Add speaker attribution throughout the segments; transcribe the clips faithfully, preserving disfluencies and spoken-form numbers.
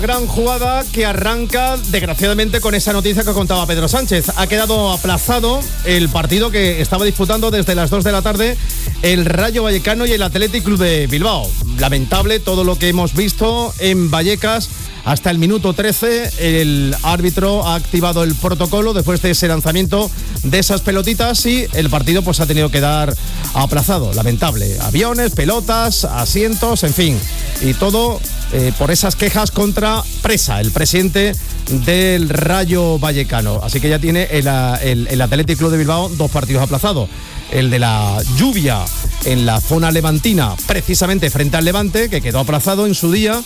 Speaker 1: Gran jugada que arranca, desgraciadamente, con esa noticia que contaba Pedro Sánchez. Ha quedado aplazado el partido que estaba disputando desde las dos de la tarde el Rayo Vallecano y el Athletic Club de Bilbao. Lamentable todo lo que hemos visto en Vallecas. Hasta el minuto trece el árbitro ha activado el protocolo después de ese lanzamiento de esas pelotitas y el partido pues ha tenido que dar aplazado. Lamentable. Aviones, pelotas, asientos, en fin. Y todo eh, por esas quejas contra Presa, el presidente del Rayo Vallecano. Así que ya tiene el, el, el Athletic Club de Bilbao dos partidos aplazados. El de la lluvia en la zona levantina, precisamente frente al Levante, que quedó aplazado en su día.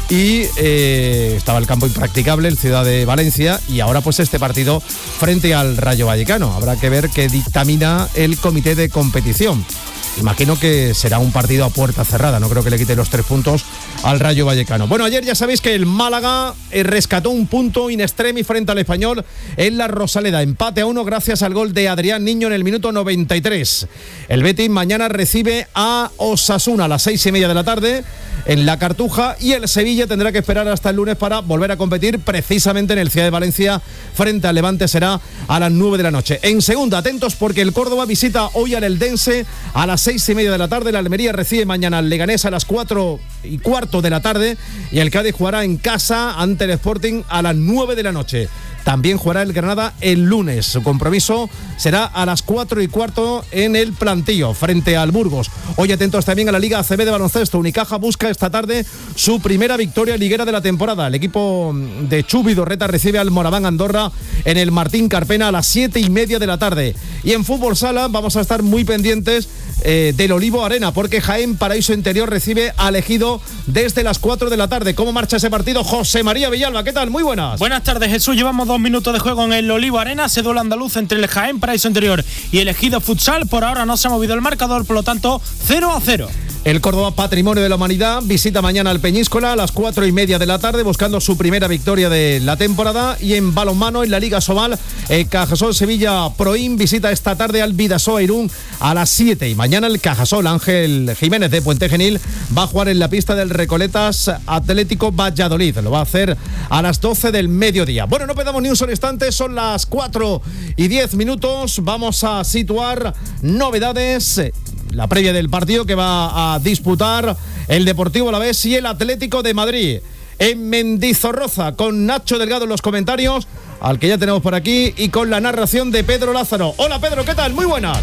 Speaker 1: Y eh, estaba el campo impracticable en Ciudad de Valencia y ahora pues este partido frente al Rayo Vallecano. Habrá que ver qué dictamina el comité de competición. Imagino que será un partido a puerta cerrada, no creo que le quite los tres puntos al Rayo Vallecano. Bueno, ayer ya sabéis que el Málaga rescató un punto in extremis frente al Español en la Rosaleda. Empate a uno gracias al gol de Adrián Niño en el minuto noventa y tres. El Betis mañana recibe a Osasuna a las seis y media de la tarde en la Cartuja y el Sevilla tendrá que esperar hasta el lunes para volver a competir precisamente en el Ciudad de Valencia frente al Levante. Será a las nueve de la noche. En segunda, atentos porque el Córdoba visita hoy al Eldense a las seis y media de la tarde. La Almería recibe mañana al Leganés a las cuatro y cuarto de la tarde y el Cádiz jugará en casa ante el Sporting a las nueve de la noche. También jugará el Granada el lunes. Su compromiso será a las cuatro y cuarto en el Plantío, frente al Burgos. Hoy atentos también a la Liga A C B de baloncesto. Unicaja busca esta tarde su primera victoria liguera de la temporada. El equipo de Chubi Dorreta recibe al Moraván Andorra en el Martín Carpena a las siete y media de la tarde. Y en fútbol sala vamos a estar muy pendientes eh, del Olivo Arena, porque Jaén Paraíso Interior recibe al Ejido desde las cuatro de la tarde. ¿Cómo marcha ese partido? José María Villalba, ¿qué tal? Muy buenas.
Speaker 2: Buenas tardes, Jesús. Llevamos dos minutos de juego en el Olivo Arena. Se duelo andaluz entre el Jaén Paraíso Interior y el Ejido Futsal. Por ahora no se ha movido el marcador, por lo tanto, cero a cero.
Speaker 1: El Córdoba, Patrimonio de la Humanidad, visita mañana al Peñíscola a las cuatro y media de la tarde buscando su primera victoria de la temporada. Y en balonmano, en la Liga Sobal, el Cajasol Sevilla Proin visita esta tarde al Bidasoa Irún a las siete. Y mañana el Cajasol Ángel Jiménez de Puente Genil va a jugar en la pista del Recoletas Atlético Valladolid. Lo va a hacer a las doce del mediodía. Bueno, no perdamos ni un solo instante, son las cuatro y diez minutos. Vamos a situar novedades. La previa del partido que va a disputar el Deportivo Alavés y el Atlético de Madrid en Mendizorroza, con Nacho Delgado en los comentarios, al que ya tenemos por aquí, y con la narración de Pedro Lázaro. Hola Pedro, ¿qué tal? Muy buenas.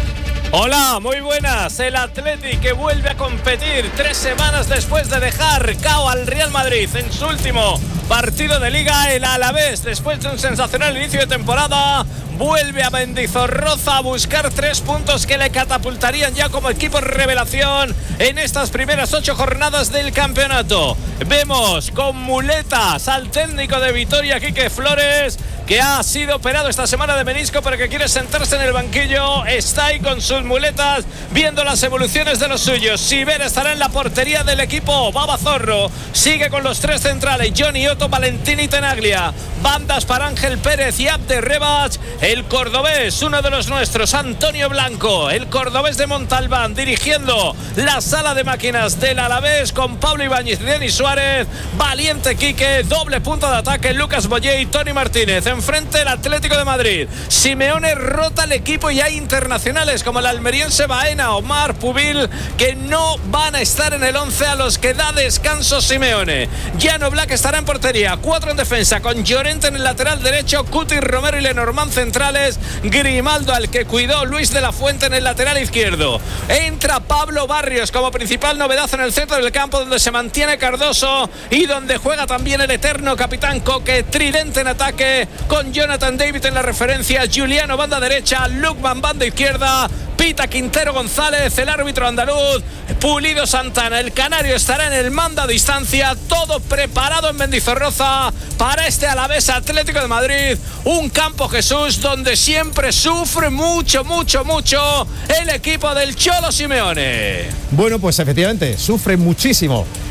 Speaker 3: Hola, muy buenas. El Athletic que vuelve a competir tres semanas después de dejar cao al Real Madrid en su último partido de Liga. El Alavés, después de un sensacional inicio de temporada, vuelve a Mendizorroza a buscar tres puntos que le catapultarían ya como equipo revelación en estas primeras ocho jornadas del campeonato. Vemos con muletas al técnico de Vitoria, Quique Flores, que ha sido operado esta semana de menisco, pero que quiere sentarse en el banquillo. Está ahí con sus muletas viendo las evoluciones de los suyos. Siber estará en la portería del equipo. Baba Zorro sigue con los tres centrales: Johnny Otto, Valentín y Tenaglia. Bandas para Ángel Pérez y Abde Rebach. El cordobés, uno de los nuestros, Antonio Blanco, el cordobés de Montalbán, dirigiendo la sala de máquinas del Alavés, con Pablo Ibáñez y Denis Suárez. Valiente Quique, doble punto de ataque, Lucas Boyé y Tony Martínez. Enfrente el Atlético de Madrid. Simeone rota el equipo y hay internacionales como el almeriense Baena, Omar, Pubil, que no van a estar en el once a los que da descanso Simeone. Llano Black estará en portería, cuatro en defensa, con Llorente en el lateral derecho, Cuti, Romero y Lenormand centrales, Grimaldo, al que cuidó Luis de la Fuente, en el lateral izquierdo. Entra Pablo Barrios como principal novedad en el centro del campo, donde se mantiene Cardoso y donde juega también el eterno capitán Coque. Tridente en ataque, con Jonathan David en la referencia, Juliano banda derecha, Lukman banda izquierda, Pita Quintero González, el árbitro andaluz, Pulido Santana, el canario, estará en el mando a distancia. Todo preparado en Mendizorroza para este Alavés Atlético de Madrid, un campo, Jesús, donde siempre sufre mucho, mucho, mucho el equipo del Cholo Simeone.
Speaker 1: Bueno, pues efectivamente, sufre muchísimo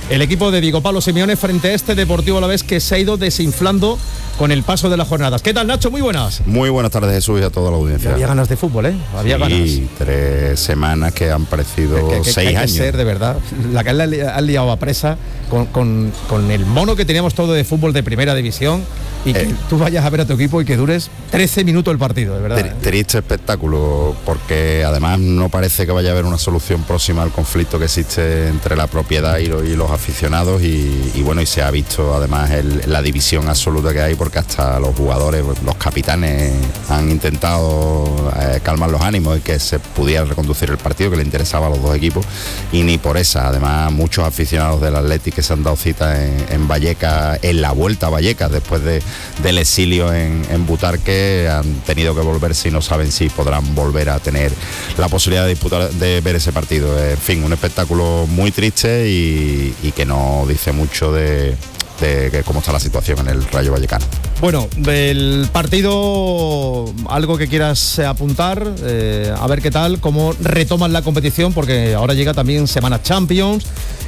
Speaker 1: el equipo de Diego Pablo Simeone frente a este Deportivo Alavés que se ha ido desinflando con el paso de las jornadas. ¿Qué tal, Nacho? Muy buenas.
Speaker 4: Muy buenas tardes, Jesús, y a toda la audiencia.
Speaker 1: Había ganas de fútbol, ¿eh? Había
Speaker 4: sí,
Speaker 1: ganas.
Speaker 4: tres semanas que han parecido
Speaker 1: que, que,
Speaker 4: seis
Speaker 1: que hay
Speaker 4: años.
Speaker 1: Que ser, de verdad, la que han liado a presa con, con, con el mono que teníamos todo de fútbol de primera división y que eh, tú vayas a ver a tu equipo y que dures trece minutos el partido, de verdad.
Speaker 4: Tr- ¿eh? Triste espectáculo, porque además no parece que vaya a haber una solución próxima al conflicto que existe entre la propiedad y, lo, y los aficionados y, y bueno, y se ha visto además el, la división absoluta que hay, porque hasta los jugadores, los capitanes han intentado eh, calmar los ánimos y que se pudiera reconducir el partido que le interesaba a los dos equipos, y ni por esa. Además, muchos aficionados del Athletic que se han dado cita en, en Vallecas, en la vuelta a Vallecas después de, del exilio en, en Butarque, han tenido que volverse y no saben si podrán volver a tener la posibilidad de disputar, de ver ese partido. En fin, un espectáculo muy triste y, y que no dice mucho de de cómo está la situación en el Rayo Vallecano.
Speaker 1: Bueno, del partido, algo que quieras apuntar, eh, a ver qué tal, cómo retoman la competición, porque ahora llega también Semana Champions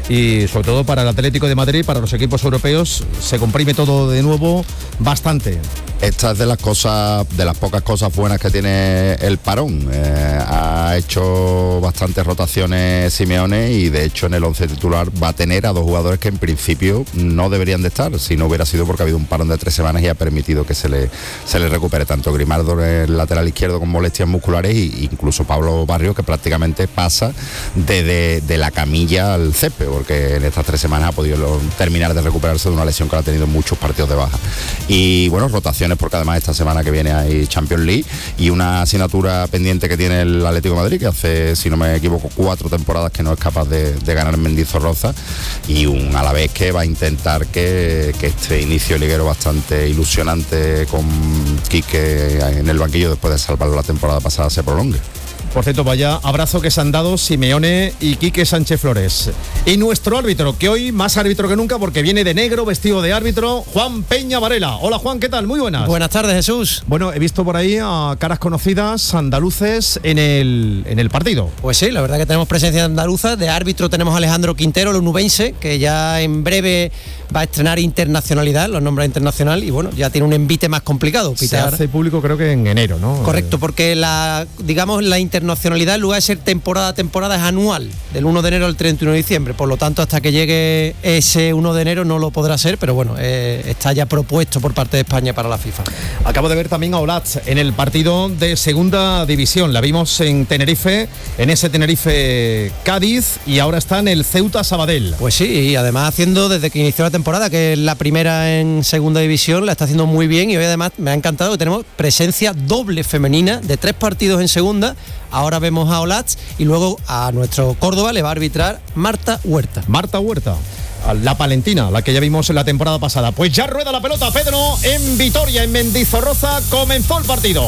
Speaker 1: y sobre todo para el Atlético de Madrid, para los equipos europeos, se comprime todo de nuevo bastante.
Speaker 4: Esta es de las cosas, de las pocas cosas buenas que tiene el parón. Eh, ha hecho bastantes rotaciones Simeone y de hecho en el once titular va a tener a dos jugadores que en principio no deberían de estar, si no hubiera sido porque ha habido un parón de tres semanas y ha permitido que se le, se le recupere tanto Grimaldo en el lateral izquierdo con molestias musculares e incluso Pablo Barrios, que prácticamente pasa de, de, de la camilla al césped, porque en estas tres semanas ha podido terminar de recuperarse de una lesión que ha tenido muchos partidos de baja. Y bueno, rotación porque además esta semana que viene hay Champions League y una asignatura pendiente que tiene el Atlético de Madrid, que hace, si no me equivoco, cuatro temporadas que no es capaz de, de ganar en Mendizorroza, y un Alavés que va a intentar que, que este inicio liguero bastante ilusionante con Quique en el banquillo después de salvarlo la temporada pasada se prolongue.
Speaker 1: Por cierto, vaya abrazo que se han dado Simeone y Quique Sánchez Flores. Y nuestro árbitro, que hoy más árbitro que nunca porque viene de negro, vestido de árbitro, Juan Peña Varela. Hola Juan, ¿qué tal? Muy buenas.
Speaker 2: Buenas tardes, Jesús.
Speaker 1: Bueno, he visto por ahí a caras conocidas andaluces en el, en el partido.
Speaker 5: Pues sí, la verdad que tenemos presencia andaluza. De árbitro tenemos a Alejandro Quintero, el onubense, que ya en breve va a estrenar internacionalidad, los nombra internacional, y bueno, ya tiene un envite más complicado.
Speaker 1: Pitar. Se hace público creo que en enero, ¿no?
Speaker 5: Correcto, porque la, digamos, la internacionalidad, en lugar de ser temporada a temporada, es anual, del uno de enero al treinta y uno de diciembre, por lo tanto hasta que llegue ese uno de enero no lo podrá ser, pero bueno, eh, está ya propuesto por parte de España para la FIFA.
Speaker 1: Acabo de ver también a Olatz en el partido de segunda división, la vimos en Tenerife, en ese Tenerife Cádiz, y ahora está en el Ceuta Sabadell.
Speaker 5: Pues sí, y además haciendo desde que inició la temporada, que es la primera en segunda división, la está haciendo muy bien, y hoy además me ha encantado que tenemos presencia doble femenina de tres partidos en segunda. Ahora vemos a Olatz y luego a nuestro Córdoba le va a arbitrar Marta Huerta.
Speaker 1: Marta Huerta, la palentina, la que ya vimos en la temporada pasada. Pues ya rueda la pelota, Pedro, en Vitoria, en Mendizorroza, comenzó el partido.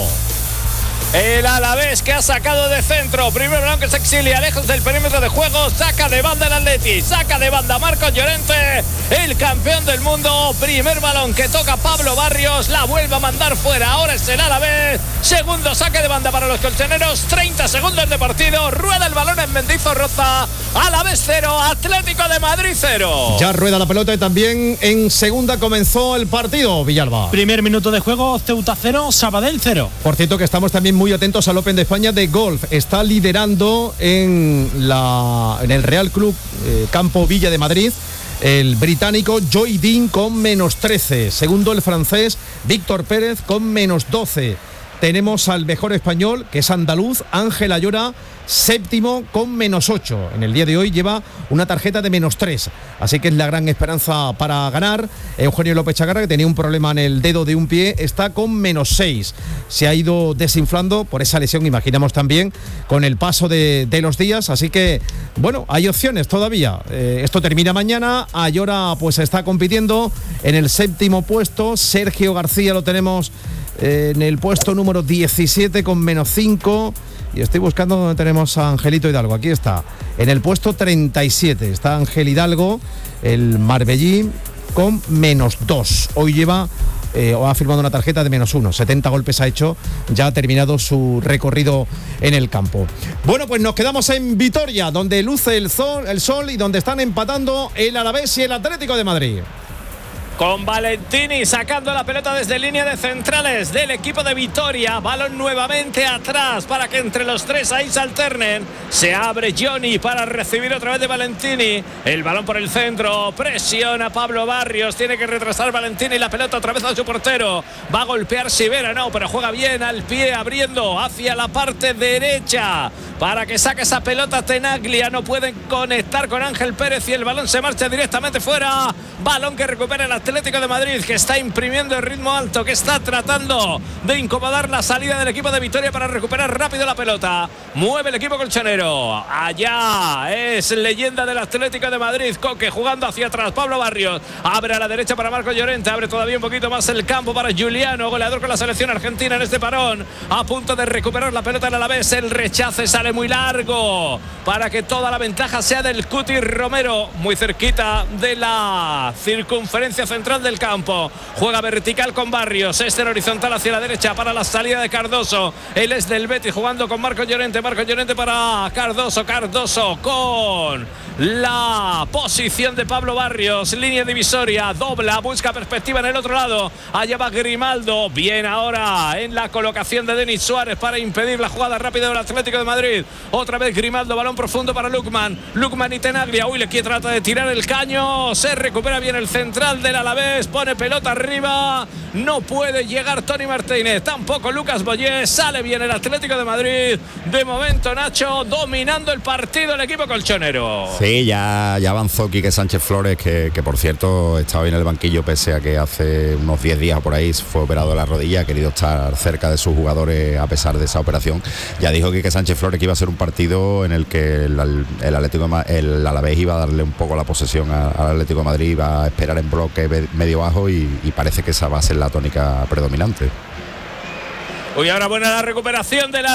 Speaker 3: El Alavés que ha sacado de centro. Primer balón que se exilia lejos del perímetro de juego. Saca de banda el Atleti. Saca de banda Marcos Llorente, el campeón del mundo. Primer balón que toca Pablo Barrios. La vuelve a mandar fuera. Ahora es el Alavés. Segundo saque de banda para los colchoneros. treinta segundos de partido. Rueda el balón en Mendizorroza. Alavés cero, Atlético de Madrid cero.
Speaker 1: Ya rueda la pelota y también en segunda comenzó el partido, Villalba.
Speaker 2: Primer minuto de juego, Ceuta cero, Sabadell cero.
Speaker 1: Por cierto que estamos también muy atentos al Open de España de golf. Está liderando en, la, en el Real Club eh, Campo Villa de Madrid el británico Joy Dean con menos trece. Segundo el francés Víctor Pérez con menos doce. Tenemos al mejor español, que es andaluz, Ángel Ayora, séptimo con menos ocho. En el día de hoy lleva una tarjeta de menos tres. Así que es la gran esperanza para ganar. Eugenio López Chagarra, que tenía un problema en el dedo de un pie, está con menos seis. Se ha ido desinflando por esa lesión, imaginamos también, con el paso de, de los días. Así que, bueno, hay opciones todavía. Eh, esto termina mañana. Ayora pues está compitiendo en el séptimo puesto. Sergio García lo tenemos en el puesto número diecisiete con menos cinco. Y estoy buscando donde tenemos a Angelito Hidalgo. Aquí está, en el puesto treinta y siete. Está Ángel Hidalgo, el marbellí, con menos dos. Hoy lleva eh, o ha firmado una tarjeta de menos uno. setenta golpes ha hecho, ya ha terminado su recorrido en el campo. Bueno, pues nos quedamos en Vitoria, donde luce el sol, el sol y donde están empatando el Alavés y el Atlético de Madrid.
Speaker 3: Con Valentini sacando la pelota desde línea de centrales del equipo de Vitoria. Balón nuevamente atrás para que entre los tres ahí se alternen. Se abre Johnny para recibir otra vez de Valentini. El balón por el centro. Presiona Pablo Barrios. Tiene que retrasar Valentini la pelota otra vez a su portero. Va a golpear Sivera, no, pero juega bien al pie, abriendo hacia la parte derecha para que saque esa pelota Tenaglia. No pueden conectar con Ángel Pérez y el balón se marcha directamente fuera. Balón que recupera el Atlético de Madrid, que está imprimiendo el ritmo alto, que está tratando de incomodar la salida del equipo de Vitoria para recuperar rápido la pelota. Mueve el equipo colchonero. Allá es leyenda del Atlético de Madrid, Coque jugando hacia atrás. Pablo Barrios abre a la derecha para Marco Llorente. Abre todavía un poquito más el campo para Giuliano, goleador con la selección argentina en este parón. A punto de recuperar la pelota en el Alavés. El rechace sale muy largo para que toda la ventaja sea del Cuti Romero. Muy cerquita de la circunferencia central del campo. Juega vertical con Barrios. Este en horizontal hacia la derecha para la salida de Cardoso. Él es del Betis jugando con Marco Llorente. Marco Llorente para Cardoso. Cardoso con la posición de Pablo Barrios. Línea divisoria. Dobla. Busca perspectiva en el otro lado. Allá va Grimaldo. Bien ahora en la colocación de Denis Suárez para impedir la jugada rápida del Atlético de Madrid. Otra vez Grimaldo. Balón profundo para Lukman. Lukman y Tenaglia. Uy, le quiere trata de tirar el caño. Se recupera bien el central del Alavés. Pone pelota arriba. No puede llegar Tony Martínez. Tampoco Lucas Boyé. Sale bien el Atlético de Madrid. De momento, Nacho, dominando el partido el equipo colchonero.
Speaker 4: Sí, ya, ya avanzó Quique Sánchez Flores, que, que por cierto estaba en el banquillo pese a que hace unos diez días por ahí fue operado de la rodilla. Ha querido estar cerca de sus jugadores a pesar de esa operación. Ya dijo Quique Sánchez Flores que iba a ser un partido en el que el, el Atlético el Alavés iba a darle un poco la posesión al Atlético de Madrid, iba a esperar en bloque medio bajo y, y parece que esa va a ser la tónica predominante.
Speaker 3: Uy, ahora buena la recuperación del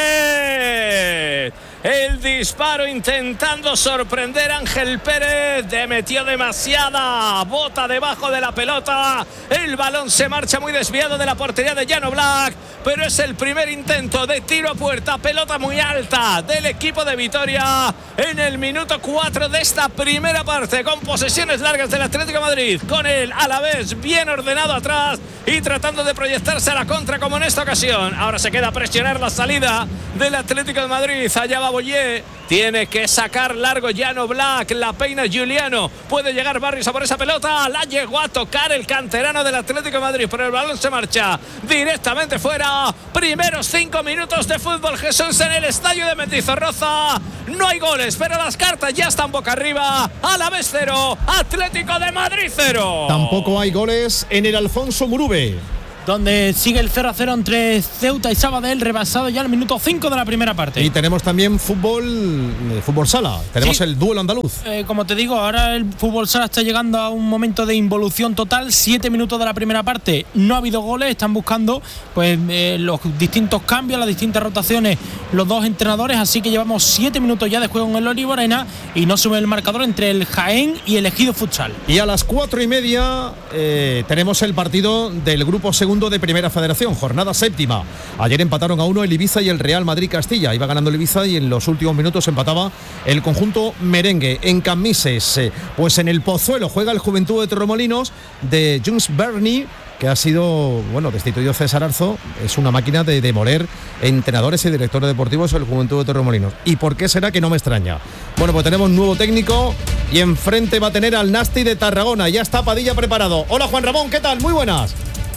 Speaker 3: Alavés. El disparo intentando sorprender a Ángel Pérez. Le metió demasiada bota debajo de la pelota. El balón se marcha muy desviado de la portería de Jan Oblak. Pero es el primer intento de tiro a puerta. Pelota muy alta del equipo de Vitoria en el minuto cuatro de esta primera parte. Con posesiones largas del Atlético de Madrid. Con el Alavés bien ordenado atrás y tratando de proyectarse a la contra como en esta ocasión. Ahora se queda a presionar la salida del Atlético de Madrid. Allá va Boyé. Tiene que sacar largo Jan Oblak. La peina Giuliano. Puede llegar Barrios a por esa pelota. La llegó a tocar el canterano del Atlético de Madrid. Pero el balón se marcha directamente fuera. Primeros cinco minutos de fútbol, Jesús, en el estadio de Mendizorroza. No hay goles, pero las cartas ya están boca arriba. Alavés cero, Atlético de Madrid cero.
Speaker 1: Tampoco hay goles en el Alfonso Murube,
Speaker 2: donde sigue el cero a cero entre Ceuta y Sabadell, rebasado ya el minuto cinco de la primera parte.
Speaker 1: Y tenemos también fútbol fútbol sala, tenemos sí. el duelo andaluz.
Speaker 2: Eh, como te digo, ahora el fútbol sala está llegando a un momento de involución total. Siete minutos de la primera parte, no ha habido goles, están buscando pues eh, los distintos cambios, las distintas rotaciones, los dos entrenadores, así que llevamos siete minutos ya de juego en el Olivo Arena y no sube el marcador entre el Jaén y el Ejido Futsal.
Speaker 1: Y a las cuatro y media eh, tenemos el partido del grupo segundo de Primera Federación, jornada séptima. Ayer empataron a uno el Ibiza y el Real Madrid Castilla. Iba ganando el Ibiza y en los últimos minutos empataba el conjunto merengue. En Camises, pues en el Pozuelo juega el Juventud de Torremolinos de Jules Berni, que ha sido, bueno, destituido César Arzo. Es una máquina de demoler entrenadores y directores deportivos del Juventud de Torremolinos. ¿Y por qué será? Que no me extraña. Bueno, pues tenemos nuevo técnico y enfrente va a tener al Nasti de Tarragona. Ya está Padilla preparado. Hola Juan Ramón, ¿qué tal? Muy buenas.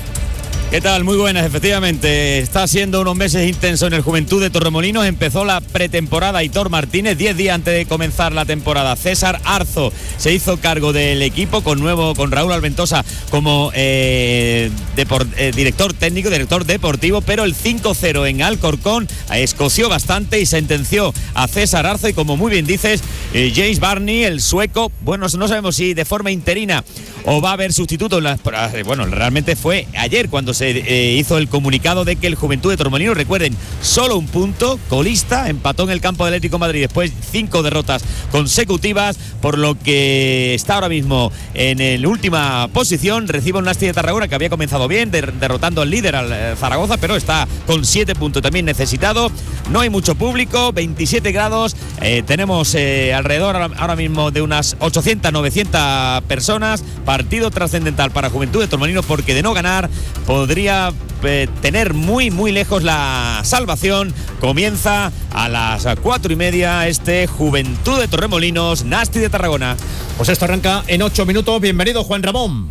Speaker 6: ¿Qué tal? Muy buenas, efectivamente. Está siendo unos meses intensos en el Juventud de Torremolinos. Empezó la pretemporada Aitor Martínez, diez días antes de comenzar la temporada. César Arzo se hizo cargo del equipo con nuevo con Raúl Alventosa como eh, deport, eh, director técnico, director deportivo, pero el cinco cero en Alcorcón escoció bastante y sentenció a César Arzo. Y como muy bien dices, eh, James Barney, el sueco, bueno, no sabemos si de forma interina o va a haber sustituto. Bueno, realmente fue ayer cuando se se eh, hizo el comunicado de que el Juventud de Torremolinos, recuerden, solo un punto, colista, empató en el campo del Atlético de Madrid después cinco derrotas consecutivas, por lo que está ahora mismo en la última posición. Recibe un Nasti de Tarragona que había comenzado bien, der, derrotando al líder, al eh, Zaragoza, pero está con siete puntos también necesitado. No hay mucho público, veintisiete grados, eh, tenemos eh, alrededor ahora, ahora mismo de unas ochocientas, novecientas personas. Partido trascendental para Juventud de Torremolinos, porque de no ganar podría eh, tener muy muy lejos la salvación. Comienza a las cuatro y media este Juventud de Torremolinos, Nasti de Tarragona.
Speaker 1: Pues esto arranca en ocho minutos. Bienvenido, Juan Ramón.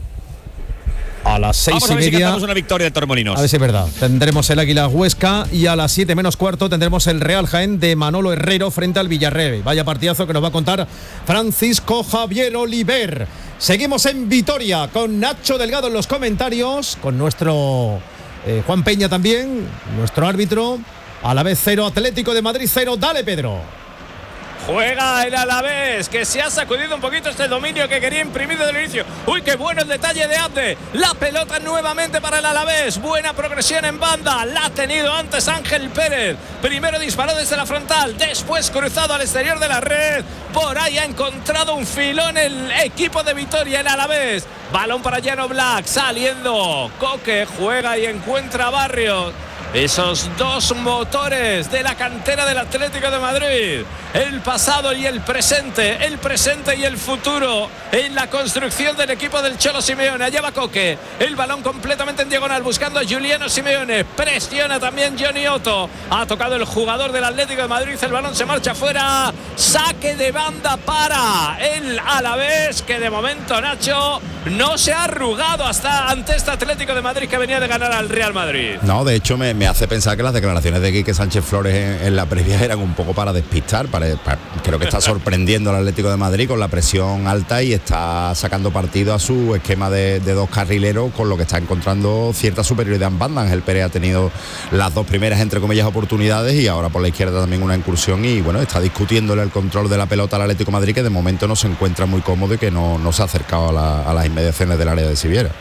Speaker 1: A las seis
Speaker 6: Vamos a ver
Speaker 1: y
Speaker 6: si
Speaker 1: media.
Speaker 6: cantamos una victoria de Torremolinos.
Speaker 1: A ver si es verdad. Tendremos el Águila Huesca y a las siete menos cuarto tendremos el Real Jaén de Manolo Herrero frente al Villarreal. Vaya partidazo que nos va a contar Francisco Javier Oliver. Seguimos en Vitoria con Nacho Delgado en los comentarios, con nuestro eh, Juan Peña también, nuestro árbitro. A la vez cero, Atlético de Madrid cero. Dale, Pedro.
Speaker 3: Juega el Alavés, que se ha sacudido un poquito este dominio que quería imprimir desde el inicio. Uy, qué bueno el detalle de Abde. La pelota nuevamente para el Alavés. Buena progresión en banda. La ha tenido antes Ángel Pérez. Primero disparó desde la frontal, después cruzado al exterior de la red. Por ahí ha encontrado un filón el equipo de Vitoria, el Alavés. Balón para Llano Black, saliendo. Coque juega y encuentra a Barrios. Esos dos motores de la cantera del Atlético de Madrid, el pasado y el presente, el presente y el futuro en la construcción del equipo del Cholo Simeone. Allá va Coque, el balón completamente en diagonal buscando a Juliano Simeone, presiona también Johnny Otto, ha tocado el jugador del Atlético de Madrid, el balón se marcha fuera, saque de banda para el Alavés, que de momento, Nacho, no se ha arrugado hasta ante este Atlético de Madrid que venía de ganar al Real Madrid.
Speaker 4: No, de hecho me, me hace pensar que las declaraciones de Quique Sánchez Flores en, en la previa eran un poco para despistar. Para, para, creo que está sorprendiendo al Atlético de Madrid con la presión alta y está sacando partido a su esquema de, de dos carrileros, con lo que está encontrando cierta superioridad en banda. Ángel Pérez ha tenido las dos primeras, entre comillas, oportunidades, y ahora por la izquierda también una incursión, y bueno, está discutiéndole el control de la pelota al Atlético de Madrid, que de momento no se encuentra muy cómodo y que no, no se ha acercado a, la, a las inmediaciones del área de Siviera.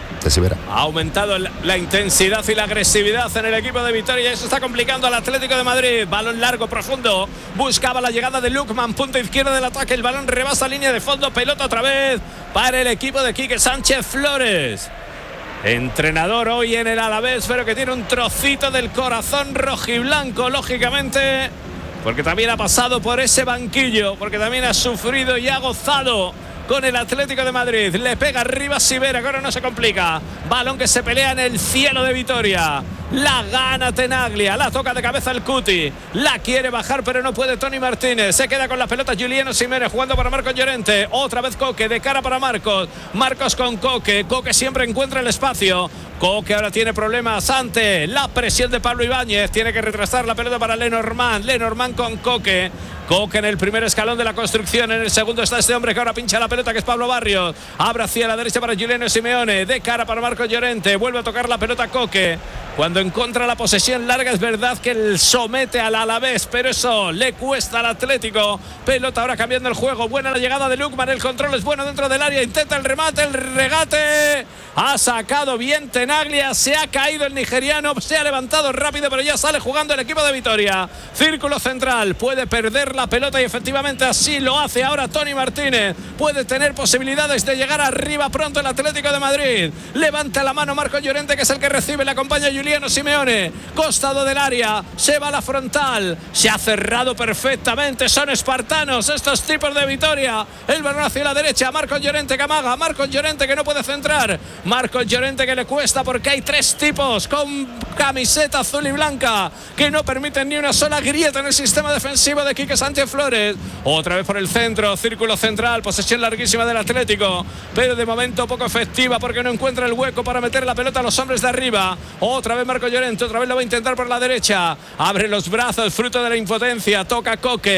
Speaker 3: Ha aumentado la intensidad y la agresividad en el equipo de Vitoria, y eso está complicando al Atlético de Madrid. Balón largo, profundo, buscaba la llegada de Lukman, punta izquierda del ataque, el balón rebasa línea de fondo, pelota otra vez para el equipo de Quique Sánchez Flores. Entrenador hoy en el Alavés, pero que tiene un trocito del corazón rojiblanco, lógicamente, porque también ha pasado por ese banquillo, porque también ha sufrido y ha gozado con el Atlético de Madrid. Le pega arriba Sivera, que ahora no se complica. Balón que se pelea en el cielo de Vitoria. La gana Tenaglia, la toca de cabeza el Cuti. La quiere bajar, pero no puede Tony Martínez. Se queda con la pelota Juliano Simeone jugando para Marcos Llorente. Otra vez Coque, de cara para Marcos. Marcos con Coque. Coque siempre encuentra el espacio. Coque ahora tiene problemas ante la presión de Pablo Ibáñez. Tiene que retrasar la pelota para Lenormand. Lenormand con Coque. Coque en el primer escalón de la construcción. En el segundo está este hombre que ahora pincha la pelota, que es Pablo Barrios. Abre hacia la derecha para Juliano Simeone. De cara para Marcos Llorente. Vuelve a tocar la pelota Coque. Cuando encuentra la posesión larga, es verdad que él somete al Alavés, pero eso le cuesta al Atlético. Pelota ahora cambiando el juego. Buena la llegada de Lukman. El control es bueno dentro del área. Intenta el remate, el regate. Ha sacado bien Tenaglia. Se ha caído el nigeriano. Se ha levantado rápido, pero ya sale jugando el equipo de Vitoria. Círculo central. Puede perder la pelota y efectivamente así lo hace ahora Tony Martínez. Puede tener posibilidades de llegar arriba pronto el Atlético de Madrid. Levanta la mano Marcos Llorente, que es el que recibe. Le acompaña Juliano Simeone. Costado del área. Se va a la frontal. Se ha cerrado perfectamente. Son espartanos estos tipos de Vitoria. El balón hacia la derecha. Marcos Llorente que amaga. Marcos Llorente que no puede centrar. Marcos Llorente que le cuesta, porque hay tres tipos con camiseta azul y blanca que no permiten ni una sola grieta en el sistema defensivo de Quique Sánchez Flores. Otra vez por el centro. Círculo central. Posesión larguísima del Atlético, pero de momento poco efectiva, porque no encuentra el hueco para meter la pelota a los hombres de arriba. Otra vez Marcos Llorente. Otra vez lo va a intentar por la derecha. Abre los brazos, fruto de la impotencia. Toca Coque.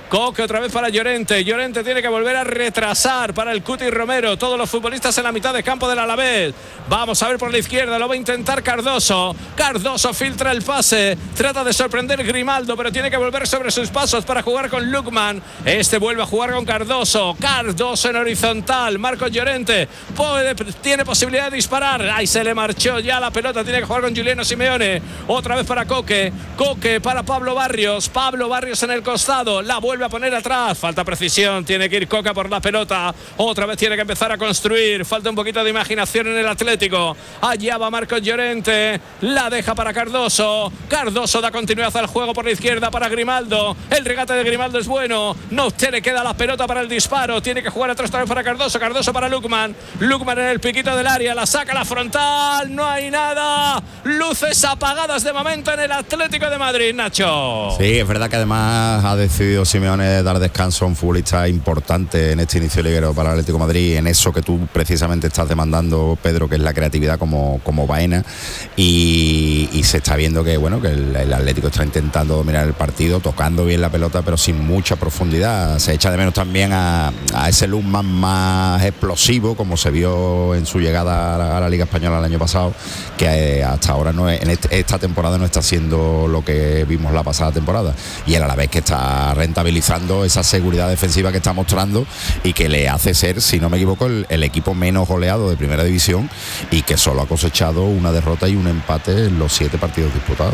Speaker 3: Coque otra vez para Llorente. Llorente tiene que volver a retrasar para el Cuti Romero. Todos los futbolistas en la mitad de campo del Alavés. Vamos a ver por la izquierda. Lo va a intentar Cardoso. Cardoso filtra el pase. Trata de sorprender Grimaldo, pero tiene que volver sobre sus pasos para jugar con Lukman. Este vuelve a jugar con Cardoso. Cardoso en horizontal. Marcos Llorente puede, tiene posibilidad de disparar. Ahí se le marchó ya la pelota. Tiene que jugar con Juliano Simeone. Otra vez para Coque. Coque para Pablo Barrios. Pablo Barrios en el costado. La vuelve a poner atrás, falta precisión, tiene que ir Coca por la pelota, otra vez tiene que empezar a construir, falta un poquito de imaginación en el Atlético. Allá va Marcos Llorente, la deja para Cardoso, Cardoso da continuidad al juego por la izquierda para Grimaldo, el regate de Grimaldo es bueno, no se le queda la pelota para el disparo, tiene que jugar atrás también para Cardoso, Cardoso para Lukman, Lukman en el piquito del área, la saca la frontal, no hay nada, luces apagadas de momento en el Atlético de Madrid, Nacho.
Speaker 4: Sí, es verdad que además ha decidido Simeone dar descanso a un futbolista importante en este inicio liguero para el Atlético de Madrid, en eso que tú precisamente estás demandando, Pedro, que es la creatividad como, como Baena, y, y se está viendo que bueno que el, el Atlético está intentando dominar el partido, tocando bien la pelota pero sin mucha profundidad. Se echa de menos también a, a ese Lukman más explosivo como se vio en su llegada a la, a la Liga Española el año pasado, que hasta ahora no es, en este, esta temporada no está siendo lo que vimos la pasada temporada, y él a la vez que está rentabilizando esa seguridad defensiva que está mostrando y que le hace ser, si no me equivoco, el, el equipo menos goleado de primera división, y que solo ha cosechado una derrota y un empate en los siete partidos disputados.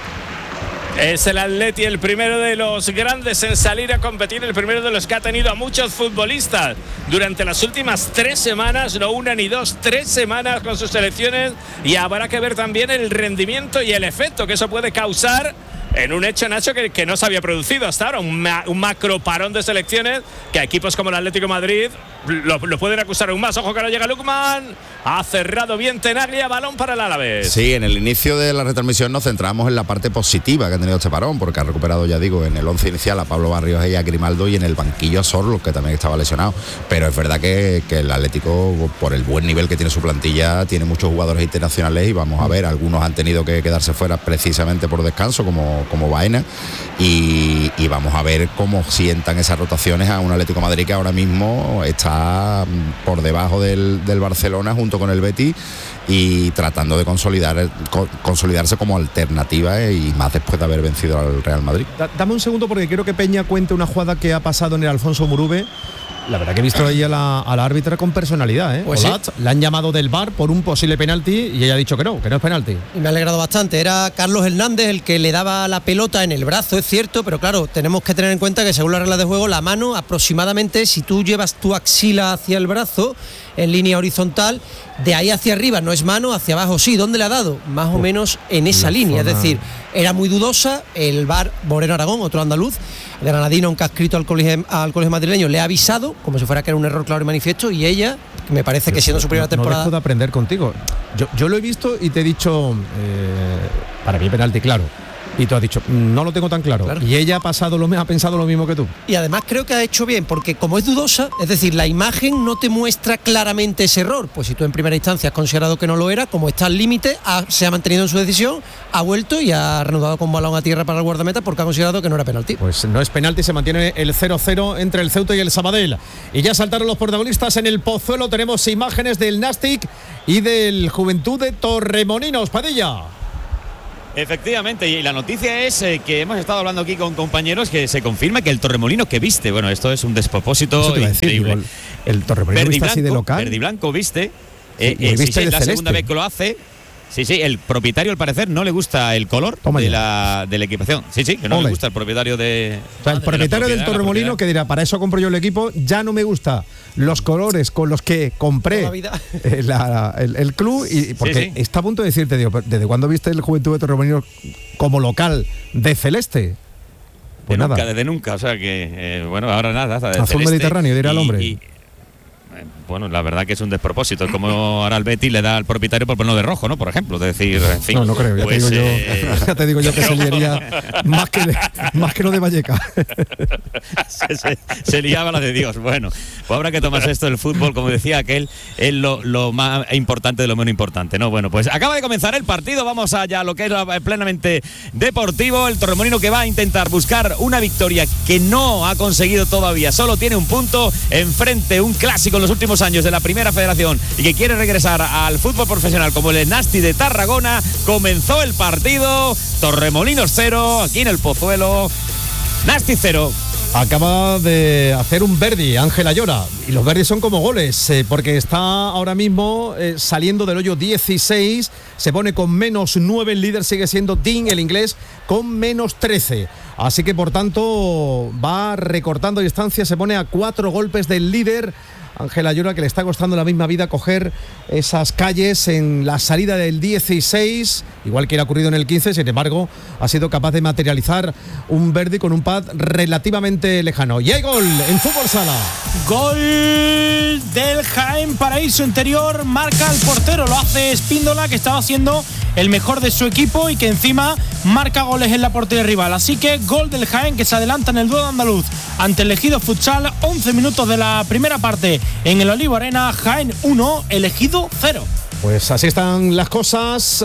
Speaker 3: Es el Atleti el primero de los grandes en salir a competir, el primero de los que ha tenido a muchos futbolistas durante las últimas tres semanas, no una ni dos, tres semanas con sus selecciones, y habrá que ver también el rendimiento y el efecto que eso puede causar en un hecho, Nacho, que, que no se había producido hasta ahora, un, ma, un macro parón de selecciones que a equipos como el Atlético de Madrid lo, lo pueden acusar aún más. Ojo que ahora llega Lukman, ha cerrado bien Tenaglia, balón para el Alavés.
Speaker 4: Sí, en el inicio de la retransmisión nos centramos en la parte positiva que ha tenido este parón, porque ha recuperado, ya digo, en el once inicial a Pablo Barrios y a Grimaldo, y en el banquillo a Sorlo, que también estaba lesionado. Pero es verdad que, que el Atlético, por el buen nivel que tiene su plantilla, tiene muchos jugadores internacionales, y vamos a ver, algunos han tenido que quedarse fuera precisamente por descanso, como como Baena, y, y vamos a ver cómo sientan esas rotaciones a un Atlético de Madrid que ahora mismo está por debajo del, del Barcelona junto con el Betis, y tratando de consolidar consolidarse como alternativa, eh, y más después de haber vencido al Real Madrid.
Speaker 1: Da, dame un segundo porque quiero que Peña cuente una jugada que ha pasado en el Alfonso Murube. La verdad que he visto ahí a la, a la árbitra con personalidad, ¿eh?
Speaker 5: Pues
Speaker 1: Olat,
Speaker 5: sí.
Speaker 1: Le han llamado del V A R por un posible penalti y ella ha dicho que no, que no es penalti.
Speaker 5: Y me ha alegrado bastante. Era Carlos Hernández el que le daba la pelota en el brazo, es cierto, pero claro, tenemos que tener en cuenta que según las reglas de juego, la mano aproximadamente, si tú llevas tu axila hacia el brazo en línea horizontal, de ahí hacia arriba no es mano, hacia abajo sí. ¿Dónde le ha dado? Más o menos en esa línea, zona... es decir, era muy dudosa. El V A R, Moreno Aragón, otro andaluz, granadino, aunque ha escrito al colegio, al colegio madrileño, le ha avisado, como si fuera que era un error claro y manifiesto, y ella, me parece que siendo su primera
Speaker 1: no,
Speaker 5: temporada...
Speaker 1: No dejo de aprender contigo. Yo, yo lo he visto y te he dicho, eh, para mí penalti, claro. Y tú has dicho, no lo tengo tan claro. claro. Y ella ha pasado lo, ha pensado lo mismo que tú.
Speaker 5: Y además creo que ha hecho bien, porque como es dudosa, es decir, la imagen no te muestra claramente ese error. Pues si tú en primera instancia has considerado que no lo era, como está al límite, se ha mantenido en su decisión, ha vuelto y ha reanudado con balón a tierra para el guardameta porque ha considerado que no era penalti.
Speaker 1: Pues no es penalti, se mantiene el cero cero entre el Ceuta y el Sabadell. Y ya saltaron los protagonistas en el Pozuelo. Tenemos imágenes del Nastic y del Juventud de Torremolinos. Padilla.
Speaker 6: Efectivamente, y la noticia es eh, que hemos estado hablando aquí con compañeros que se confirma que el Torremolinos que viste, bueno, esto es un despropósito increíble.
Speaker 1: Decir, el Torremolinos viste así de local.
Speaker 6: Verde y blanco viste, eh,
Speaker 1: sí,
Speaker 6: eh,
Speaker 1: viste
Speaker 6: sí, sí, es la
Speaker 1: celeste.
Speaker 6: segunda vez que lo hace. Sí, sí, el propietario al parecer no le gusta el color de la, de la equipación. Sí, sí, que no Ole. le gusta el propietario de...
Speaker 1: O sea, el propietario del Torremolino que dirá, para eso compro yo el equipo, ya no me gusta los colores con los que compré la la, el, el club, y porque sí, sí. está a punto de decirte, digo, ¿desde cuándo viste el Juventud de Torremolinos como local de celeste?
Speaker 6: Pues de nada. Nunca, desde nunca, o sea que, eh, bueno, ahora nada.
Speaker 1: Azul Mediterráneo, dirá el hombre. Y, y,
Speaker 6: bueno, la verdad que es un despropósito. Es como ahora el Betis le da al propietario por ponerlo de rojo, ¿no? Por ejemplo, es decir, en fin.
Speaker 1: No, no creo, ya,
Speaker 6: pues,
Speaker 1: te, digo
Speaker 6: eh...
Speaker 1: yo, ya te digo yo que se liaría más que, de, más que lo de Valleca.
Speaker 6: se, se, se liaba la de Dios. Bueno, pues habrá que tomarse esto del fútbol, como decía aquel, es lo, lo más importante de lo menos importante, ¿no? Bueno, pues acaba de comenzar el partido, vamos allá a lo que es plenamente deportivo. El Torremolino que va a intentar buscar una victoria que no ha conseguido todavía, solo tiene un punto, enfrente un clásico en los últimos años de la Primera Federación y que quiere regresar al fútbol profesional como el Nasti de Tarragona. Comenzó el partido, Torremolinos cero, aquí en el Pozuelo, Nasti cero.
Speaker 1: Acaba de hacer un Verdi, Ángel Ayora, y los Verdis son como goles, eh, porque está ahora mismo eh, saliendo del hoyo dieciséis, se pone con menos nueve, el líder sigue siendo Dean, el inglés, con menos trece. Así que por tanto va recortando distancia, se pone a cuatro golpes del líder, Ángel Ayora, que le está costando la misma vida coger esas calles en la salida del dieciséis, igual que le ha ocurrido en el quince, sin embargo, ha sido capaz de materializar un Verdi con un pad relativamente lejano. Y hay gol en Fútbol Sala.
Speaker 2: Gol del Jaén Paraíso Interior, marca el portero, lo hace Espíndola, que estaba siendo el mejor de su equipo y que encima marca goles en la portería rival. Así que gol del Jaén, que se adelanta en el duelo andaluz ante el Ejido Futsal. once minutos de la primera parte en el Olivo Arena. Jaén uno, el Ejido cero.
Speaker 1: Pues así están las cosas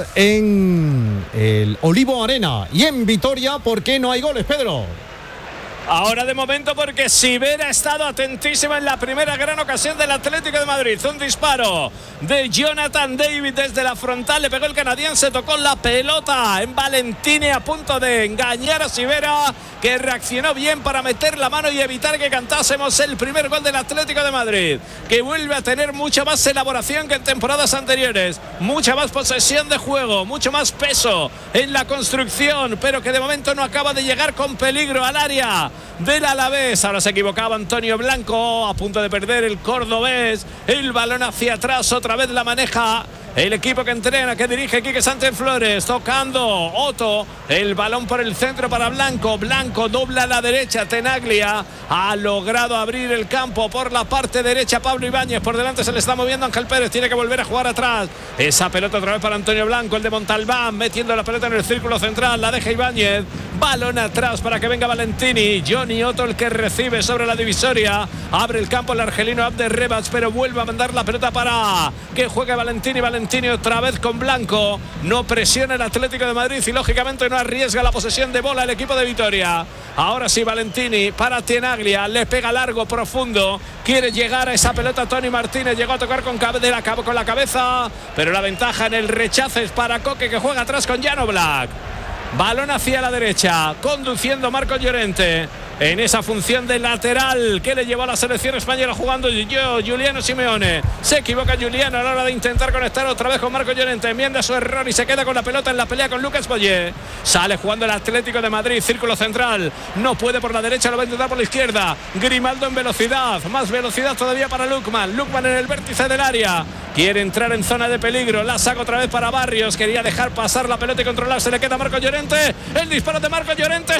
Speaker 1: en el Olivo Arena y en Vitoria. ¿Por qué no hay goles, Pedro?
Speaker 3: Ahora de momento porque Sivera ha estado atentísima en la primera gran ocasión del Atlético de Madrid. Un disparo de Jonathan David desde la frontal, le pegó el canadiense, tocó la pelota en Valentini a punto de engañar a Sivera, que reaccionó bien para meter la mano y evitar que cantásemos el primer gol del Atlético de Madrid, que vuelve a tener mucha más elaboración que en temporadas anteriores, mucha más posesión de juego, mucho más peso en la construcción, pero que de momento no acaba de llegar con peligro al área del Alavés. Ahora se equivocaba Antonio Blanco, a punto de perder el cordobés, el balón hacia atrás, otra vez la maneja el equipo que entrena, que dirige Quique Sánchez Flores, tocando Otto, el balón por el centro para Blanco, Blanco dobla a la derecha, Tenaglia ha logrado abrir el campo por la parte derecha, Pablo Ibáñez, por delante se le está moviendo Ángel Pérez, tiene que volver a jugar atrás, esa pelota otra vez para Antonio Blanco, el de Montalbán, metiendo la pelota en el círculo central, la deja Ibáñez, balón atrás para que venga Valentini, Johnny Otto el que recibe sobre la divisoria, abre el campo el argelino Abder Rebach, pero vuelve a mandar la pelota para que juegue Valentini, Valentini otra vez con Blanco, no presiona el Atlético de Madrid y lógicamente no arriesga la posesión de bola el equipo de Vitoria. Ahora sí Valentini para Tenaglia, le pega largo, profundo, quiere llegar a esa pelota Tony Martínez, llegó a tocar con, de la, con la cabeza, pero la ventaja en el rechazo es para Coque, que juega atrás con Llano Black. Balón hacia la derecha, conduciendo Marco Llorente en esa función de lateral que le llevó a la selección española, jugando yo, Juliano Simeone. Se equivoca Juliano a la hora de intentar conectar otra vez con Marco Llorente, enmienda su error y se queda con la pelota en la pelea con Lucas Boyé. Sale jugando el Atlético de Madrid, círculo central, no puede por la derecha, lo va a intentar por la izquierda. Grimaldo en velocidad, más velocidad todavía para Lukman, Lukman en el vértice del área, quiere entrar en zona de peligro, la saca otra vez para Barrios, quería dejar pasar la pelota y controlar, se le queda a Marco Llorente, el disparo de Marco Llorente,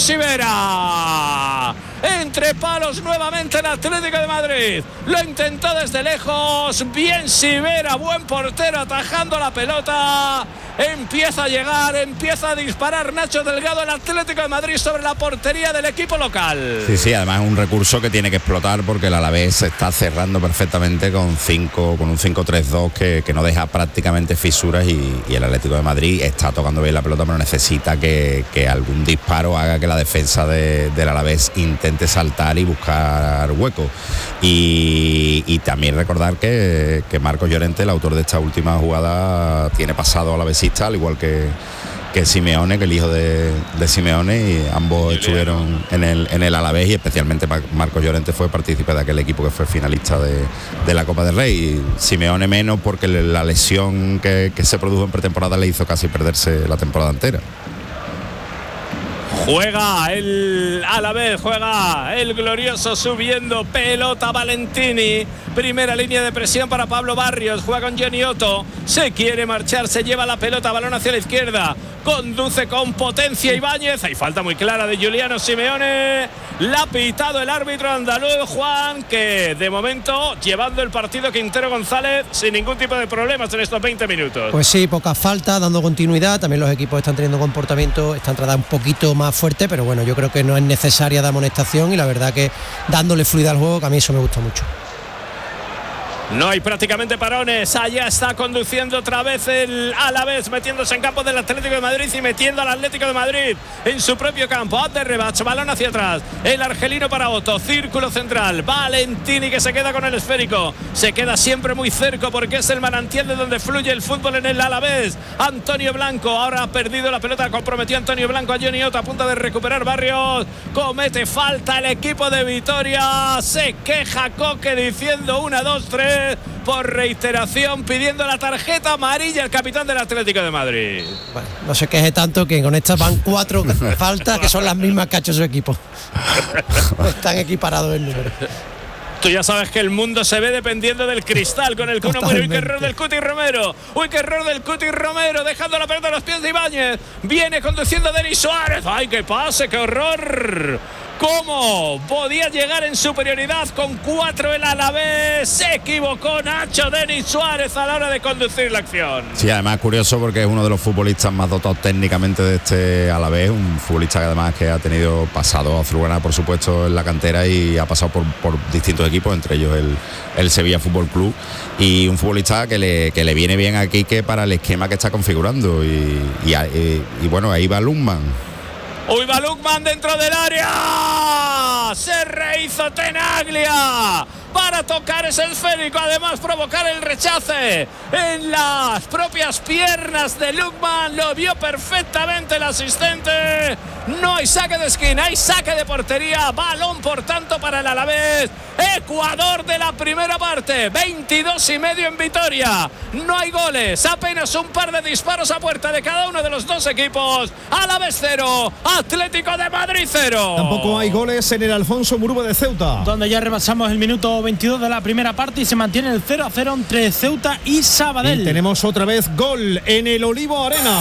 Speaker 3: Sivera. Entre palos nuevamente el Atlético de Madrid, lo intentó desde lejos, bien Sivera, buen portero atajando la pelota, empieza a llegar, empieza a disparar Nacho Delgado, el Atlético de Madrid sobre la portería del equipo local.
Speaker 4: Sí, sí, además es un recurso que tiene que explotar porque el Alavés se está cerrando perfectamente con cinco, con un cinco tres dos que, que no deja prácticamente fisuras y, y el Atlético de Madrid está tocando bien la pelota, pero necesita que, que algún disparo haga que la defensa de, del Alavés intente saltar y buscar hueco. Y, y también recordar que, que Marcos Llorente, el autor de esta última jugada, tiene pasado alavesista, al igual que, que Simeone, que el hijo de, de Simeone, y ambos estuvieron en el, en el Alavés, y especialmente Marcos Llorente fue partícipe de aquel equipo que fue finalista de, de la Copa del Rey. Y Simeone menos porque la lesión que, que se produjo en pretemporada le hizo casi perderse la temporada entera.
Speaker 3: Juega el Alavés, juega el glorioso subiendo, pelota Valentini, primera línea de presión para Pablo Barrios, juega con Johnny Otto, se quiere marchar, se lleva la pelota, balón hacia la izquierda, conduce con potencia Ibáñez, hay falta muy clara de Giuliano Simeone, la ha pitado el árbitro andaluz Juan, que de momento llevando el partido Quintero González sin ningún tipo de problemas en estos veinte minutos.
Speaker 5: Pues sí, poca falta, dando continuidad, también los equipos están teniendo comportamiento, esta entrada un poquito más fuerte, pero bueno, yo creo que no es necesaria de amonestación y la verdad que dándole fluidez al juego, que a mí eso me gusta mucho.
Speaker 3: No hay prácticamente parones. Allá está conduciendo otra vez el Alavés, metiéndose en campo del Atlético de Madrid y metiendo al Atlético de Madrid en su propio campo. Haz de rebach, balón hacia atrás. El argelino para Otto, círculo central. Valentini que se queda con el esférico. Se queda siempre muy cerca porque es el manantial de donde fluye el fútbol en el Alavés. Antonio Blanco, ahora ha perdido la pelota, comprometió Antonio Blanco a Johnny Otto, a punto de recuperar Barrios. Comete falta el equipo de Vitoria. Se queja Coque diciendo una, dos, tres. Por reiteración, pidiendo la tarjeta amarilla al capitán del Atlético de Madrid.
Speaker 5: Bueno, no se queje tanto que con estas van cuatro faltas que son las mismas que ha hecho su equipo. Están equiparados el número.
Speaker 3: Tú ya sabes que el mundo se ve dependiendo del cristal con el que uno muere. Uy, qué error del Cuti Romero. Uy, qué error del Cuti Romero. Dejando la pelota a los pies de Ibáñez. Viene conduciendo Denis Suárez. ¡Ay, qué pase, qué horror! ¿Cómo podía llegar en superioridad con cuatro el Alavés? Se equivocó Nacho Denis Suárez a la hora de conducir la acción.
Speaker 4: Sí, además curioso porque es uno de los futbolistas más dotados técnicamente de este Alavés, un futbolista que además que ha tenido pasado a Azulgrana, por supuesto, en la cantera y ha pasado por, por distintos equipos, entre ellos el, el Sevilla Fútbol Club, y un futbolista que le, que le viene bien aquí que para el esquema que está configurando y, y, y, y bueno, ahí va Lundman.
Speaker 3: Uy, va Lundman dentro del área. Se rehizo Tenaglia para tocar ese esférico, además provocar el rechace en las propias piernas de Lundman. Lo vio perfectamente el asistente. No hay saque de esquina, hay saque de portería. Balón, por tanto, para el Alavés. Ecuador de la primera parte, veintidós y medio en Vitoria. No hay goles, apenas un par de disparos a puerta de cada uno de los dos equipos. Alavés cero, Atlético de Madrid cero.
Speaker 1: Tampoco hay goles en el Alfonso Murube de Ceuta,
Speaker 2: donde ya rebasamos el minuto veintidós de la primera parte y se mantiene el cero a cero entre Ceuta y Sabadell.
Speaker 1: Y tenemos otra vez gol en el Olivo Arena.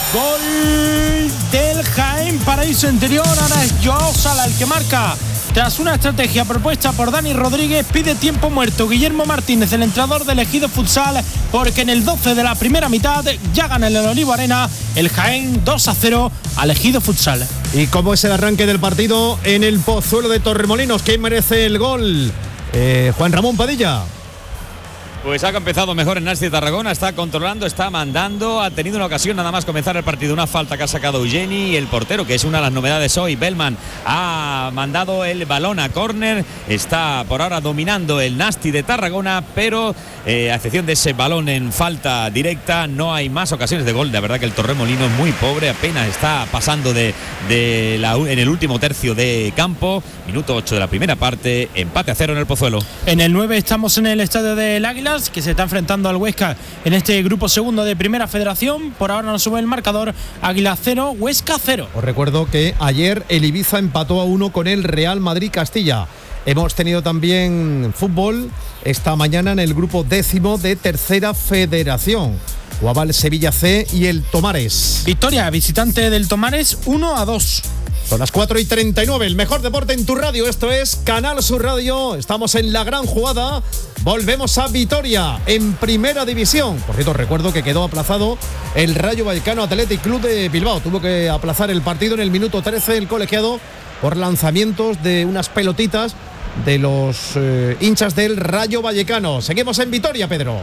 Speaker 2: Gol del Jaén Paraíso Interior. Ahora es Joao Sala el que marca. Tras una estrategia propuesta por Dani Rodríguez, pide tiempo muerto Guillermo Martínez, el entrenador del Ejido Futsal, porque en el doce de la primera mitad ya gana en el Olivo Arena el Jaén dos a cero al Ejido Futsal.
Speaker 1: ¿Y cómo es el arranque del partido en el Pozuelo de Torremolinos? ¿Quién merece el gol? Eh, Juan Ramón Padilla.
Speaker 6: Pues ha empezado mejor en Nasti de Tarragona, está controlando, está mandando, ha tenido una ocasión nada más comenzar el partido, una falta que ha sacado Eugeni y el portero, que es una de las novedades hoy, Bellman, ha mandado el balón a córner, está por ahora dominando el Nasti de Tarragona, pero eh, a excepción de ese balón en falta directa, no hay más ocasiones de gol. De verdad que el Torremolino es muy pobre, apenas está pasando de, de la, en el último tercio de campo, minuto ocho de la primera parte, empate a cero en el Pozuelo.
Speaker 2: En el nueve estamos en el estadio del Águila, que se está enfrentando al Huesca en este grupo segundo de Primera Federación. Por ahora no sube el marcador. Águila cero, Huesca cero.
Speaker 1: Os recuerdo que ayer el Ibiza empató a uno con el Real Madrid Castilla. Hemos tenido también fútbol esta mañana en el grupo décimo de Tercera Federación. Jugaba el Sevilla C y el Tomares.
Speaker 2: Victoria visitante del Tomares uno a dos.
Speaker 1: Son las cuatro y treinta y nueve, el mejor deporte en tu radio, esto es Canal Sur Radio, estamos en la gran jugada, volvemos a Vitoria en Primera División. Por cierto, recuerdo que quedó aplazado el Rayo Vallecano Athletic Club de Bilbao, tuvo que aplazar el partido en el minuto trece el colegiado por lanzamientos de unas pelotitas de los eh, hinchas del Rayo Vallecano. Seguimos en Vitoria, Pedro.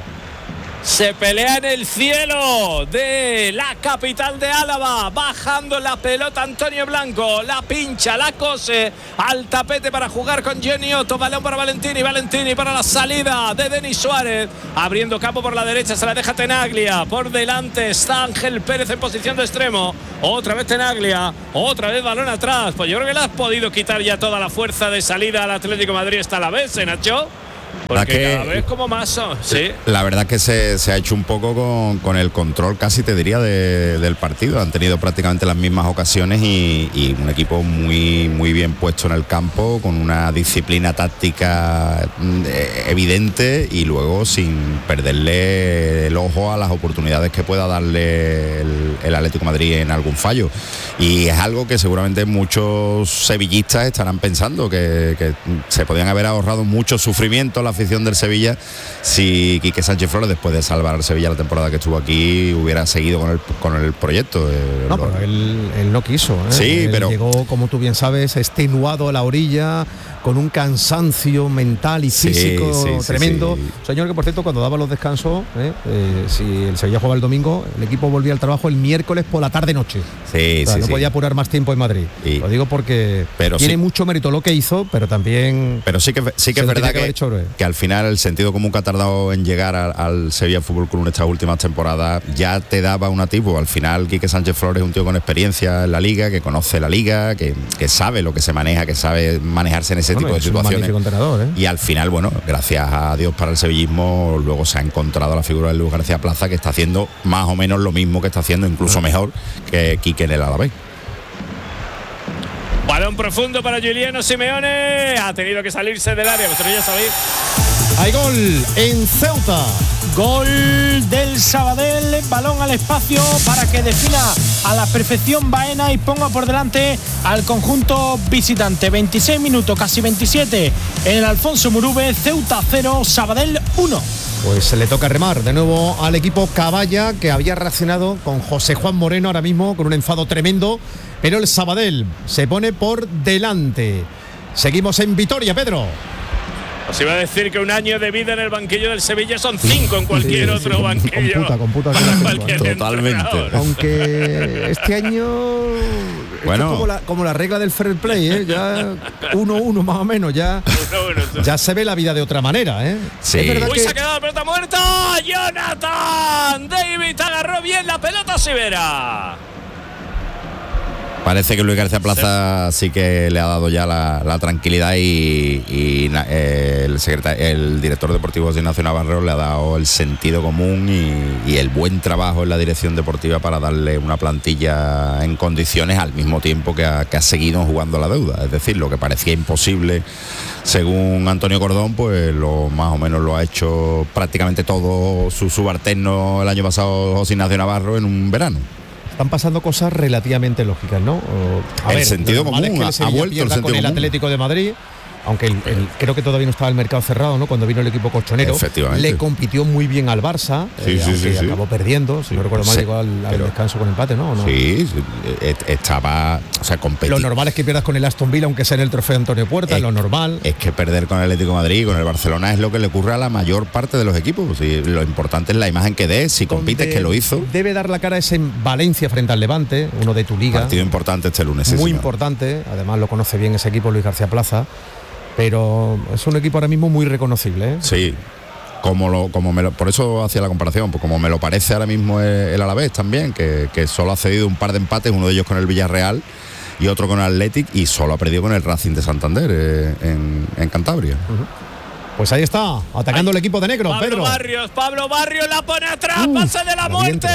Speaker 3: Se pelea en el cielo de la capital de Álava, bajando la pelota Antonio Blanco, la pincha, la cose al tapete para jugar con Johnny Otto, balón para Valentini, Valentini para la salida de Denis Suárez, abriendo campo por la derecha, se la deja Tenaglia, por delante está Ángel Pérez en posición de extremo, otra vez Tenaglia, otra vez balón atrás, pues yo creo que le has podido quitar ya toda la fuerza de salida al Atlético de Madrid esta la vez, ¿eh, Nacho? Porque
Speaker 4: que,
Speaker 3: cada vez como más son, sí.
Speaker 4: La verdad que se, se ha hecho un poco con, con el control, casi te diría, de, del partido. Han tenido prácticamente las mismas ocasiones y, y un equipo muy, muy bien puesto en el campo, con una disciplina táctica evidente y luego sin perderle el ojo a las oportunidades que pueda darle el, el Atlético de Madrid en algún fallo. Y es algo que seguramente muchos sevillistas estarán pensando, que, que se podían haber ahorrado mucho sufrimiento la afición del Sevilla si Quique Sánchez Flores, después de salvar al Sevilla la temporada que estuvo aquí, hubiera seguido con el, con el proyecto. Eh,
Speaker 1: no,
Speaker 4: lo...
Speaker 1: pero él, él no quiso, ¿eh?
Speaker 4: Sí,
Speaker 1: él
Speaker 4: pero
Speaker 1: llegó, como tú bien sabes, extenuado a la orilla, con un cansancio mental y físico
Speaker 4: sí, sí,
Speaker 1: tremendo.
Speaker 4: sí, sí.
Speaker 1: Señor, que por cierto, cuando daba los descansos, ¿eh? Eh, si el Sevilla jugaba el domingo, el equipo volvía al trabajo el miércoles por la tarde-noche.
Speaker 4: Sí,
Speaker 1: o sea,
Speaker 4: sí,
Speaker 1: no
Speaker 4: sí.
Speaker 1: podía apurar más tiempo en Madrid.
Speaker 4: Y,
Speaker 1: lo digo porque
Speaker 4: pero
Speaker 1: tiene
Speaker 4: sí.
Speaker 1: mucho mérito lo que hizo, pero también...
Speaker 4: Pero sí que, sí que es verdad que,
Speaker 1: que,
Speaker 4: que al final el sentido común que ha tardado en llegar a, al Sevilla Fútbol Club en estas últimas temporadas ya te daba un atisbo. Al final Quique Sánchez Flores es un tío con experiencia en la liga, que conoce la liga, que, que sabe lo que se maneja, que sabe manejarse en ese
Speaker 1: bueno,
Speaker 4: tipo de
Speaker 1: es un
Speaker 4: situaciones.
Speaker 1: magnífico entrenador, ¿eh?
Speaker 4: Y al final, bueno, gracias a Dios para el sevillismo, luego se ha encontrado la figura de Luis García Plaza, que está haciendo más o menos lo mismo que está haciendo, incluso mejor que Quique en el Alavés.
Speaker 3: Balón profundo para Giuliano Simeone. Ha tenido que salirse del área, vosotros ya sabéis.
Speaker 1: Hay gol en Ceuta.
Speaker 2: Gol del Sabadell, balón al espacio para que defina a la perfección Baena y ponga por delante al conjunto visitante. veintiséis minutos, casi veintisiete en el Alfonso Murube. Ceuta cero, Sabadell uno.
Speaker 1: Pues le toca remar de nuevo al equipo Caballa, que había reaccionado con José Juan Moreno ahora mismo con un enfado tremendo, pero el Sabadell se pone por delante. Seguimos en Vitoria, Pedro.
Speaker 3: Os iba a decir que un año de vida en el banquillo del Sevilla son cinco en cualquier sí, otro sí, banquillo.
Speaker 1: Computa, computa,
Speaker 3: para cualquier
Speaker 4: totalmente.
Speaker 1: Aunque este año bueno, es como la, como la regla del fair play, ¿eh? Ya uno uno más o menos, ya, uno, uno. Ya se ve la vida de otra manera, ¿eh?
Speaker 4: Sí.
Speaker 3: Es verdad Uy, que... se ha quedado la pelota muerta. Jonathan David agarró bien la pelota Sivera.
Speaker 4: Parece que Luis García Plaza sí, sí que le ha dado ya la, la tranquilidad y, y eh, el, secretario, el director deportivo de Ignacio Navarro le ha dado el sentido común y, y el buen trabajo en la dirección deportiva para darle una plantilla en condiciones al mismo tiempo que ha, que ha seguido jugando la deuda. Es decir, lo que parecía imposible según Antonio Cordón, pues lo más o menos lo ha hecho prácticamente todo su subalterno el año pasado, José Ignacio Navarro, en un verano.
Speaker 1: Están pasando cosas relativamente lógicas, ¿no? A
Speaker 4: el
Speaker 1: ver,
Speaker 4: sentido común,
Speaker 1: es que el
Speaker 4: ha vuelto el sentido
Speaker 1: con el
Speaker 4: común.
Speaker 1: Atlético de Madrid, aunque el, el, creo que todavía no estaba el mercado cerrado, ¿no? Cuando vino el equipo colchonero, le compitió muy bien al Barça,
Speaker 4: sí,
Speaker 1: eh,
Speaker 4: sí,
Speaker 1: aunque
Speaker 4: sí,
Speaker 1: acabó
Speaker 4: sí.
Speaker 1: perdiendo, si no recuerdo mal, sí, llegó al, al descanso con empate, ¿no? ¿no?
Speaker 4: Sí, estaba, o sea, competido.
Speaker 1: Lo normal es que pierdas con el Aston Villa, aunque sea en el trofeo Antonio Puerta, es lo normal.
Speaker 4: Es que perder con el Atlético de Madrid, con el Barcelona, es lo que le ocurre a la mayor parte de los equipos. Y lo importante es la imagen que des, si compites, que lo hizo.
Speaker 1: Debe dar la cara ese en Valencia frente al Levante, uno de tu liga.
Speaker 4: Partido importante este lunes. Sí,
Speaker 1: muy
Speaker 4: señor.
Speaker 1: importante, además lo conoce bien ese equipo Luis García Plaza, pero es un equipo ahora mismo muy reconocible, ¿eh?
Speaker 4: Sí. Como lo, como me lo, por eso hacía la comparación, pues como me lo parece ahora mismo el Alavés también, que, que solo ha cedido un par de empates, uno de ellos con el Villarreal y otro con el Athletic, y solo ha perdido con el Racing de Santander eh, en, en Cantabria.
Speaker 1: Uh-huh. Pues ahí está, atacando Ay, el equipo de negro,
Speaker 3: Pablo
Speaker 1: Pedro.
Speaker 3: Barrios, Pablo Barrios la pone atrás, uh, pase de la muerte.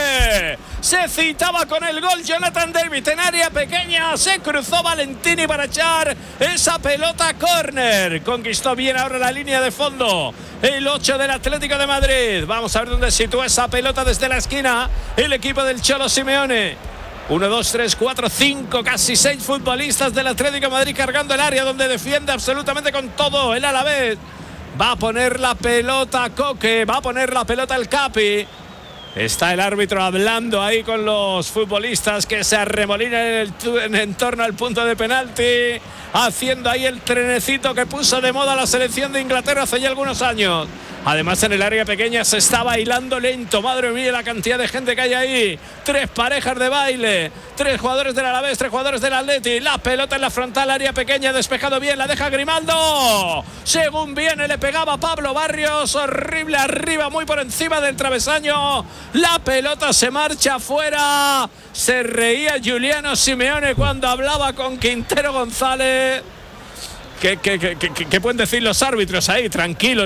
Speaker 3: Se citaba con el gol Jonathan David en área pequeña, se cruzó Valentini para echar esa pelota a córner. Conquistó bien ahora la línea de fondo el ocho del Atlético de Madrid. Vamos a ver dónde sitúa esa pelota desde la esquina el equipo del Cholo Simeone. uno, dos, tres, cuatro, cinco, casi seis futbolistas del Atlético de Madrid cargando el área donde defiende absolutamente con todo el Alavés. Va a poner la pelota Coque, va a poner la pelota el Capi. Está el árbitro hablando ahí con los futbolistas que se arremolinan en, el, en, en torno al punto de penalti, haciendo ahí el trenecito que puso de moda la selección de Inglaterra hace ya algunos años. Además, en el área pequeña se está bailando lento. Madre mía, la cantidad de gente que hay ahí. Tres parejas de baile. Tres jugadores del Alavés, tres jugadores del Atleti. La pelota en la frontal, área pequeña, despejado bien. La deja Grimaldo. Según viene, le pegaba Pablo Barrios. Horrible arriba, muy por encima del travesaño. La pelota se marcha afuera. Se reía Giuliano Simeone cuando hablaba con Quintero González. ¿Qué, qué, qué, qué, qué pueden decir los árbitros ahí? Tranquilos.